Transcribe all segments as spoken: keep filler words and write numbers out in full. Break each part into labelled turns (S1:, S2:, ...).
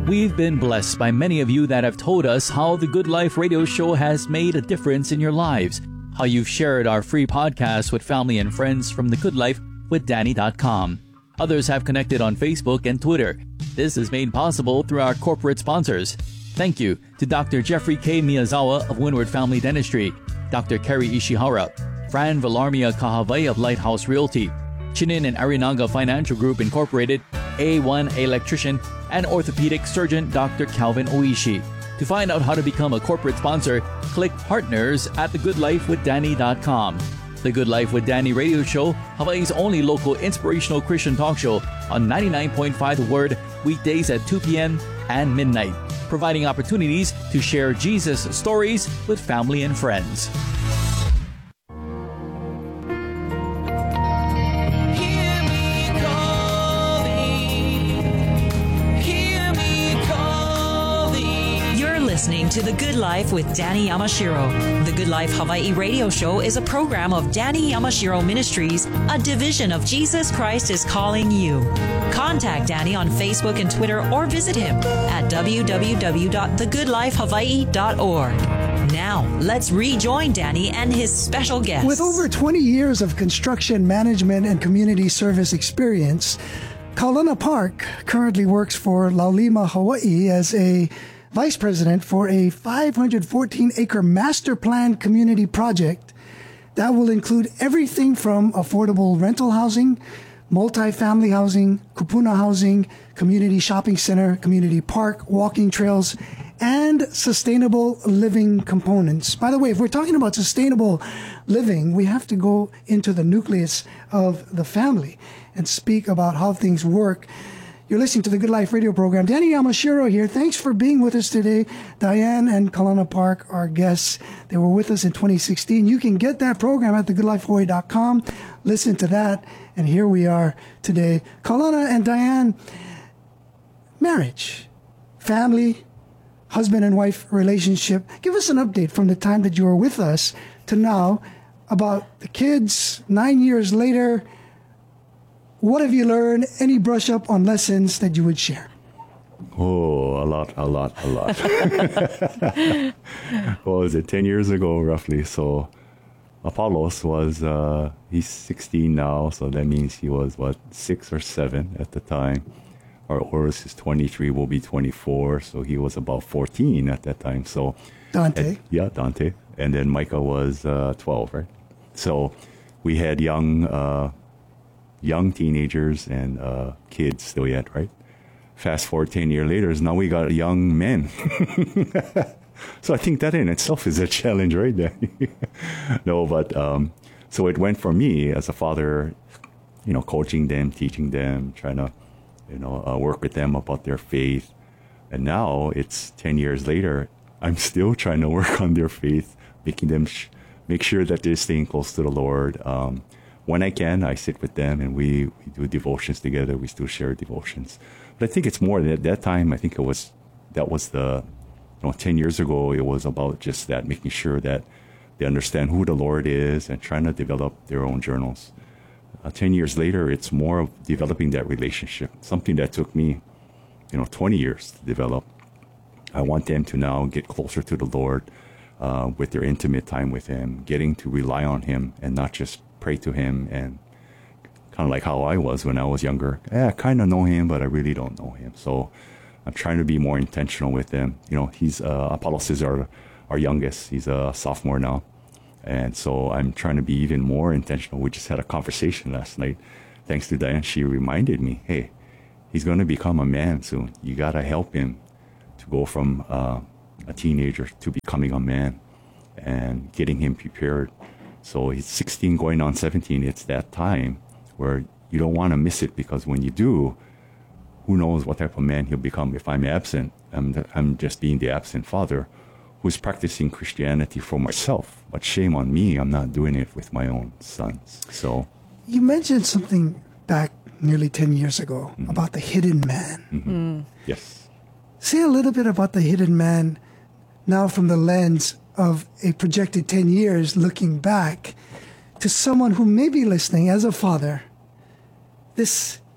S1: we've been blessed by many of you that have told us how the Good Life Radio Show has made a difference in your lives, how you've shared our free podcast with family and friends from the good life with danny dot com. Others have connected on Facebook and Twitter. This is made possible through our corporate sponsors. Thank you to Doctor Jeffrey K. Miyazawa of Windward Family Dentistry, Doctor Kerry Ishihara, Fran Villarmia Kahavai of Lighthouse Realty, Chinin and Arinaga Financial Group Incorporated, A one Electrician, and orthopedic surgeon Doctor Calvin Oishi. To find out how to become a corporate sponsor, click Partners at the good life with danny dot com. The Good Life with Danny radio show, Hawaii's only local inspirational Christian talk show on ninety-nine point five The Word, weekdays at two p.m. and midnight, providing opportunities to share Jesus stories with family and friends.
S2: Listening to The Good Life with Danny Yamashiro. The Good Life Hawaii radio show is a program of Danny Yamashiro Ministries, a division of Jesus Christ is Calling You. Contact Danny on Facebook and Twitter or visit him at w w w dot the good life hawaii dot org. Now, let's rejoin Danny and his special guest.
S3: With over twenty years of construction management and community service experience, Kaulana Park currently works for Laulima Hawaii as a Vice President for a five hundred fourteen acre master plan community project that will include everything from affordable rental housing, multi-family housing, kupuna housing, community shopping center, community park, walking trails, and sustainable living components. By the way, if we're talking about sustainable living, we have to go into the nucleus of the family and speak about how things work. You're listening to the Good Life radio program. Danny Yamashiro here. Thanks for being with us today. Diane and Kaulana Park are guests. They were with us in twenty sixteen. You can get that program at the good life hawaii dot com. Listen to that. And here we are today. Kaulana and Diane, marriage, family, husband and wife relationship. Give us an update from the time that you were with us to now about the kids, nine years later. What have you learned? Any brush up on lessons that you would share?
S4: Oh, a lot, a lot, a lot. What was it, ten years ago, roughly? So Apollos was, uh, he's sixteen now, so that means he was, what, six or seven at the time. Our oldest is twenty-three, will be twenty-four, so he was about fourteen at that time. So
S3: Dante.
S4: At, yeah, Dante. And then Micah was uh, twelve, right? So we had young... Uh, young teenagers and uh, kids still yet, right? Fast forward ten years later, now we got young men. So I think that in itself is a challenge, right there. No, but um, so it went for me as a father, you know, coaching them, teaching them, trying to, you know, uh, work with them about their faith. And now it's ten years later, I'm still trying to work on their faith, making them sh- make sure that they're staying close to the Lord. Um, When I can, I sit with them and we, we do devotions together. We still share devotions. But I think it's more at that time, I think it was, that was the, you know, ten years ago, it was about just that, making sure that they understand who the Lord is and trying to develop their own journals. Uh, ten years later, it's more of developing that relationship, something that took me, you know, twenty years to develop. I want them to now get closer to the Lord uh, with their intimate time with Him, getting to rely on Him and not just pray to Him, and kind of like how I was when I was younger. Yeah, I kind of know Him, but I really don't know Him. So I'm trying to be more intentional with them. You know, he's uh, Apollos is our our youngest. He's a sophomore now, and so I'm trying to be even more intentional. We just had a conversation last night. Thanks to Diane, she reminded me, hey, he's going to become a man soon. You got to help him to go from uh, a teenager to becoming a man and getting him prepared. So he's sixteen going on seventeen. It's that time where you don't want to miss it, because when you do, who knows what type of man he'll become. If I'm absent, I'm, the, I'm just being the absent father who's practicing Christianity for myself. But shame on me, I'm not doing it with my own sons. So
S3: you mentioned something back nearly ten years ago mm-hmm. about the hidden man.
S4: Mm-hmm. Mm. Yes.
S3: Say a little bit about the hidden man now from the lens of a projected ten years looking back to someone who may be listening as a father. This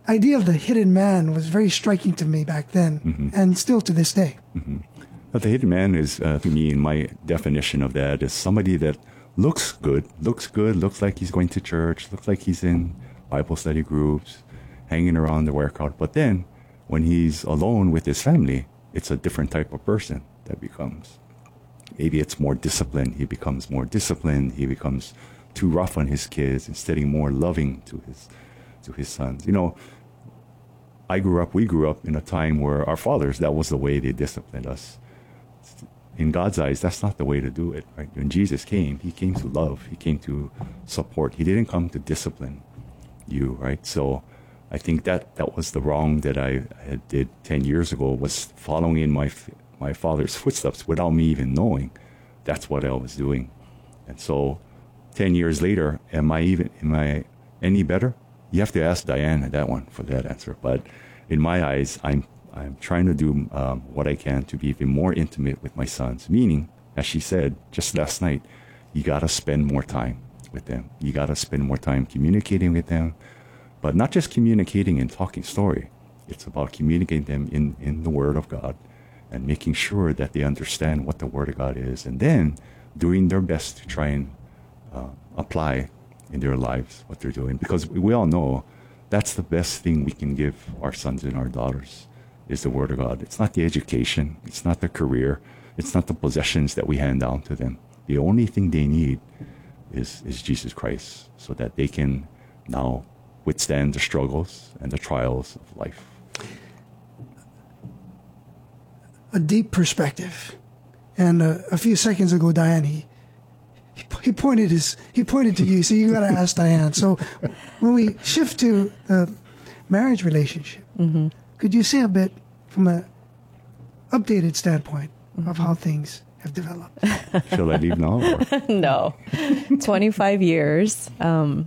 S3: idea of the hidden man was very striking to me back then, mm-hmm. and still to this day.
S4: Mm-hmm. But the hidden man is, uh, to me, in my definition of that, is somebody that looks good, looks good, looks like he's going to church, looks like he's in Bible study groups, hanging around the workout. But then, when he's alone with his family, it's a different type of person that becomes. Maybe it's more disciplined. He becomes more disciplined. He becomes too rough on his kids instead of more loving to his to his sons. You know, I grew up, we grew up in a time where our fathers, that was the way they disciplined us. In God's eyes, that's not the way to do it. Right? When Jesus came, he came to love. He came to support. He didn't come to discipline you, right? So I think that that was the wrong that I, I did ten years ago, was following in my my father's footsteps without me even knowing that's what I was doing. And so ten years later, am I even am I any better? You have to ask Diane that one for that answer. But in my eyes, I'm I'm trying to do um, what I can to be even more intimate with my sons. Meaning, as she said just last night, you got to spend more time with them. You got to spend more time communicating with them, but not just communicating and talking story. It's about communicating them in, in the Word of God and making sure that they understand what the Word of God is, and then doing their best to try and uh, apply in their lives what they're doing. Because we, we all know that's the best thing we can give our sons and our daughters is the Word of God. It's not the education. It's not the career. It's not the possessions that we hand down to them. The only thing they need is, is Jesus Christ, so that they can now withstand the struggles and the trials of life.
S3: A deep perspective. And uh, a few seconds ago, Diane, he, he pointed his he pointed to you, so you got to ask Diane. So when we shift to the marriage relationship, mm-hmm. could you say a bit from an updated standpoint mm-hmm. of how things have developed?
S4: Shall I leave now? Or?
S5: No, twenty-five years. Um,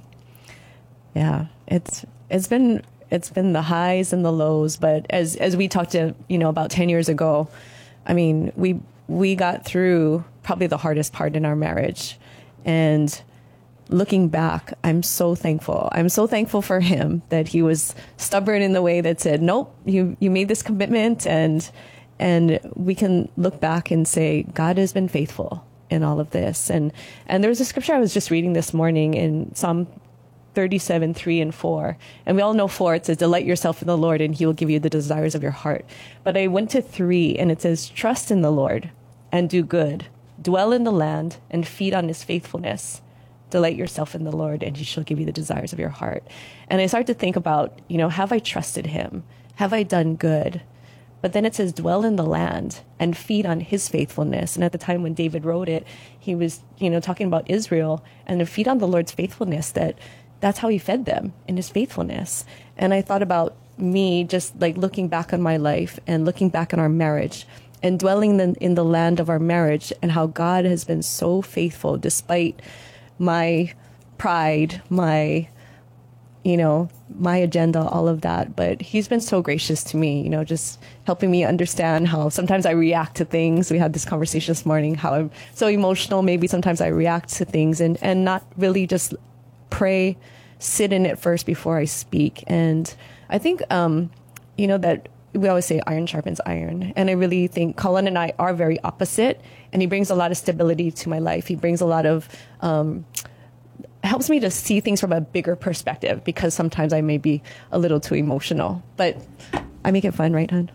S5: yeah, it's it's been it's been the highs and the lows. But as as we talked to you know about ten years ago, I mean we we got through probably the hardest part in our marriage, and looking back, I'm so thankful. I'm so thankful for him that he was stubborn in the way that said, nope, you, you made this commitment, and, and we can look back and say, God has been faithful in all of this. And, and there was a scripture I was just reading this morning in Psalm thirty-seven, three and four. And we all know four, it says, delight yourself in the Lord and he will give you the desires of your heart. But I went to three and it says, trust in the Lord and do good, dwell in the land and feed on his faithfulness. Delight yourself in the Lord, and he shall give you the desires of your heart. And I started to think about, you know, have I trusted him? Have I done good? But then it says, dwell in the land and feed on his faithfulness. And at the time when David wrote it, he was, you know, talking about Israel and to feed on the Lord's faithfulness, that that's how he fed them, in his faithfulness. And I thought about me just like looking back on my life and looking back on our marriage and dwelling in, in the land of our marriage, and how God has been so faithful despite my pride, my, you know, my agenda, all of that. But he's been so gracious to me, you know, just helping me understand how sometimes I react to things. We had this conversation this morning, how I'm so emotional. Maybe sometimes I react to things and, and not really just pray, sit in it first before I speak. And I think, um, you know, that we always say iron sharpens iron. And I really think Colin and I are very opposite. And he brings a lot of stability to my life. He brings a lot of, um, helps me to see things from a bigger perspective, because sometimes I may be a little too emotional. But I make it fun, right, hon?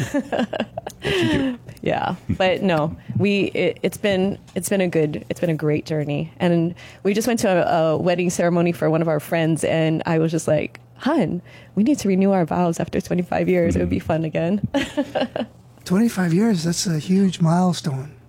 S5: Yeah, but no, we it, it's been it's been a good it's been a great journey. And we just went to a, a wedding ceremony for one of our friends, and I was just like, hun, we need to renew our vows after twenty-five years. Mm-hmm. It would be fun again.
S3: twenty-five years, that's a huge milestone.